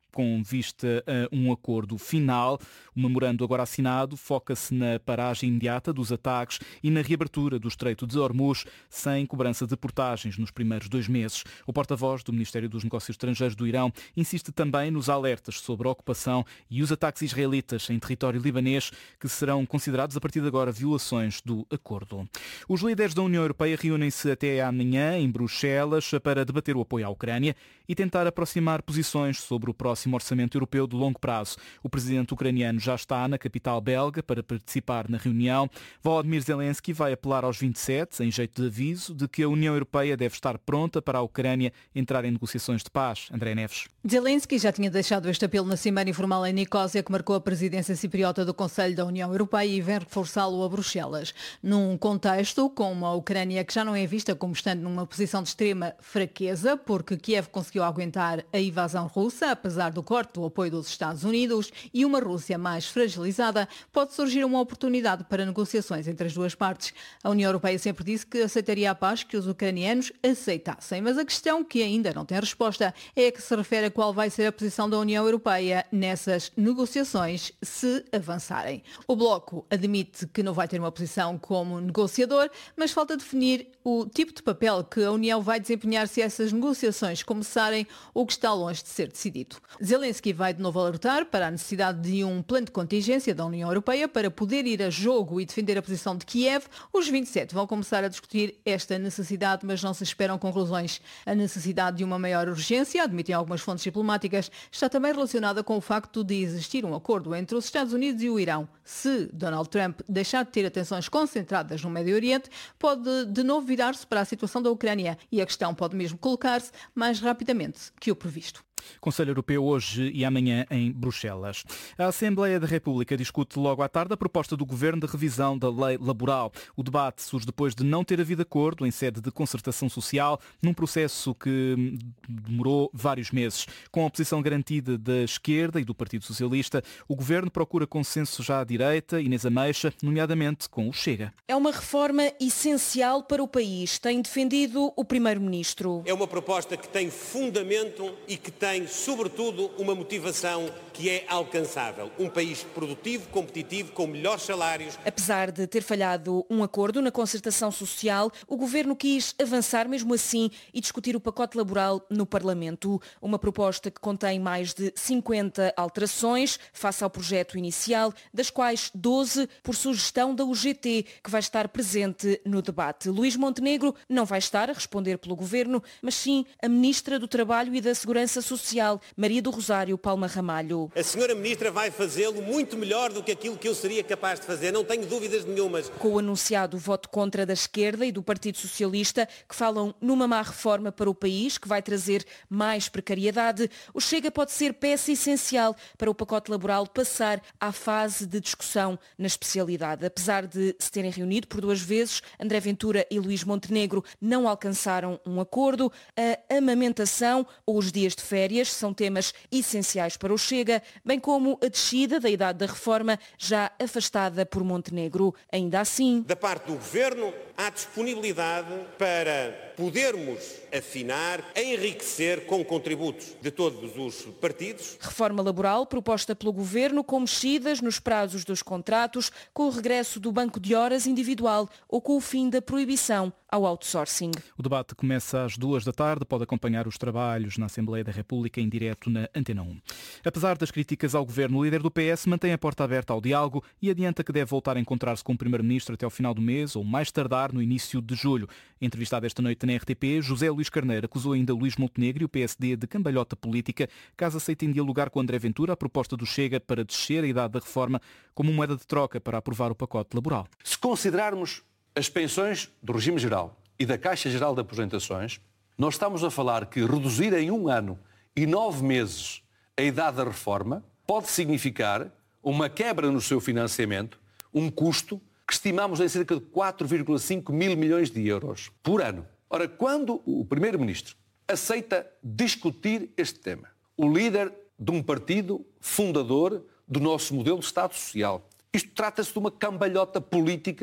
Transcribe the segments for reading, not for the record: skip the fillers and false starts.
com vista a um acordo final. O memorando agora assinado foca-se na paragem imediata dos ataques e na reabertura do Estreito de Hormuz, sem cobrança de portagens nos primeiros 2 meses. O porta-voz do Ministério dos Negócios Estrangeiros do Irão insiste também nos alertas sobre a ocupação e os ataques israelitas em território libanês, que serão considerados a partir de agora violações do acordo. Os líderes da União Europeia reúnem-se até amanhã em Bruxelas para debater o apoio à Ucrânia e tentar aproximar posições sobre o próximo orçamento europeu de longo prazo. O presidente ucraniano já está na capital belga para participar na reunião. Volodymyr Zelensky vai apelar aos 27, em jeito de aviso, de que a União Europeia deve estar pronta para a Ucrânia entrar em negociações de paz. André Neves. Zelensky já tinha deixado este apelo na Cimeira Informal em Nicósia, que marcou a presidência cipriota do Conselho da União Europeia, e vem reforçá-lo a Bruxelas. Num contexto com uma Ucrânia que já não é vista como estando numa posição de extrema fraqueza, porque Kiev conseguiu aguentar a invasão russa, apesar do corte do apoio dos Estados Unidos, e uma Rússia mais fragilizada, pode surgir uma oportunidade para negociações entre as duas partes. A União Europeia sempre disse que aceitaria a paz que os ucranianos aceitassem, mas a questão que ainda não tem resposta é a que se refere a qual vai ser a posição da União Europeia nessas negociações se avançarem. O Bloco admite que não vai ter uma posição como negociador, mas falta definir o tipo de papel que a União vai desempenhar se essas negociações começarem, ou que está longe de ser decidido. Zelensky vai de novo alertar para a necessidade de um plano de contingência da União Europeia para poder ir a jogo e defender a posição de Kiev. Os 27 vão começar a discutir esta necessidade, mas não se esperam conclusões. A necessidade de uma maior urgência, admitem algumas fontes diplomáticas, está também relacionada com o facto de existir um acordo entre os Estados Unidos e o Irão. Se Donald Trump deixar de ter atenções concentradas no Médio Oriente, pode de novo virar-se para a situação da Ucrânia, e a questão pode mesmo colocar-se mais rapidamente que o previsto. Conselho Europeu hoje e amanhã em Bruxelas. A Assembleia da República discute logo à tarde a proposta do Governo de revisão da lei laboral. O debate surge depois de não ter havido acordo em sede de concertação social, num processo que demorou vários meses. Com a oposição garantida da esquerda e do Partido Socialista, o Governo procura consenso já à direita, Inês Ameixa, nomeadamente com o Chega. É uma reforma essencial para o país, tem defendido o Primeiro-Ministro. É uma proposta que tem fundamento e que tem, sobretudo, uma motivação que é alcançável. Um país produtivo, competitivo, com melhores salários. Apesar de ter falhado um acordo na concertação social, o Governo quis avançar mesmo assim e discutir o pacote laboral no Parlamento. Uma proposta que contém mais de 50 alterações face ao projeto inicial, das quais 12 por sugestão da UGT, que vai estar presente no debate. Luís Montenegro não vai estar a responder pelo Governo, mas sim a Ministra do Trabalho e da Segurança Social, Maria do Rosário Palma Ramalho. A senhora Ministra vai fazê-lo muito melhor do que aquilo que eu seria capaz de fazer, não tenho dúvidas nenhumas. Com o anunciado voto contra da esquerda e do Partido Socialista, que falam numa má reforma para o país, que vai trazer mais precariedade, o Chega pode ser peça essencial para o pacote laboral passar à fase de discussão na especialidade. Apesar de se terem reunido por 2 vezes, André Ventura e Luís Montenegro não alcançaram um acordo. A amamentação ou os dias de férias são temas essenciais para o Chega, bem como a descida da idade da reforma, já afastada por Montenegro. Ainda assim, da parte do Governo, há disponibilidade para podermos afinar, enriquecer com contributos de todos os partidos. Reforma laboral proposta pelo Governo com mexidas nos prazos dos contratos, com o regresso do banco de horas individual ou com o fim da proibição ao outsourcing. O debate começa às 2 da tarde. Pode acompanhar os trabalhos na Assembleia da República em direto na Antena 1. Apesar das críticas ao Governo, o líder do PS mantém a porta aberta ao diálogo e adianta que deve voltar a encontrar-se com o Primeiro-Ministro até ao final do mês ou mais tardar no início de julho. Entrevistado esta noite na RTP, José Luís Carneiro acusou ainda Luís Montenegro e o PSD de cambalhota política, caso aceitem dialogar com André Ventura a proposta do Chega para descer a idade da reforma como moeda de troca para aprovar o pacote laboral. Se considerarmos as pensões do regime geral e da Caixa Geral de Aposentações, nós estamos a falar que reduzir em 1 ano e 9 meses a idade da reforma pode significar uma quebra no seu financiamento, um custo que estimamos em cerca de 4,5 mil milhões de euros por ano. Ora, quando o Primeiro-Ministro aceita discutir este tema, o líder de um partido fundador do nosso modelo de Estado Social, isto trata-se de uma cambalhota política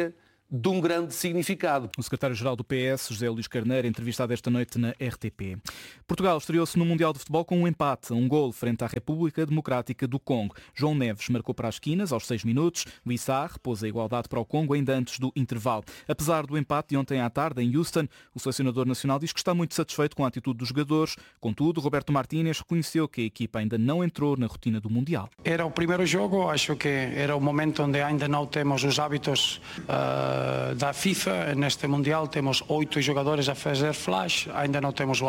de um grande significado. O secretário-geral do PS, José Luís Carneiro, entrevistado esta noite na RTP. Portugal estreou-se no Mundial de Futebol com um empate, um golo frente à República Democrática do Congo. João Neves marcou para as esquinas aos 6 minutos. Luís Sarr pôs a igualdade para o Congo ainda antes do intervalo. Apesar do empate de ontem à tarde em Houston, o selecionador nacional diz que está muito satisfeito com a atitude dos jogadores. Contudo, Roberto Martínez reconheceu que a equipa ainda não entrou na rotina do Mundial. Era o primeiro jogo, acho que era o momento onde ainda não temos os hábitos da FIFA. Neste Mundial temos 8 jogadores a fazer flash, ainda não temos o